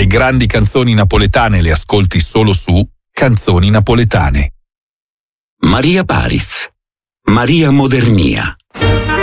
Le grandi canzoni napoletane le ascolti solo su Canzoni Napoletane. Maria Paris, Maria Modernia.